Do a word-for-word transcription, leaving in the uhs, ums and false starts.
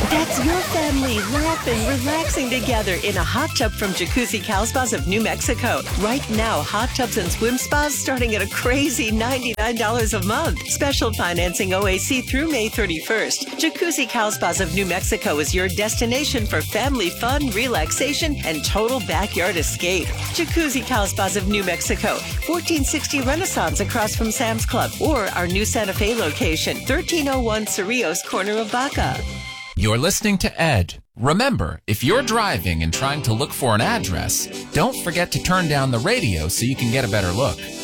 That's your family laughing, relaxing together in a hot tub from Jacuzzi Cal Spas of New Mexico. Right now, hot tubs and swim spas starting at a crazy ninety-nine dollars a month. Special financing O A C through May thirty-first. Jacuzzi Cal Spas of New Mexico is your destination for family fun, relaxation, and total backyard escape. Jacuzzi Cal Spas of New Mexico, fourteen sixty Renaissance across from Sam's Club, or our new Santa Fe location, thirteen oh one Cerrillos, corner of Baca. You're listening to Ed. Remember, if you're driving and trying to look for an address, don't forget to turn down the radio so you can get a better look.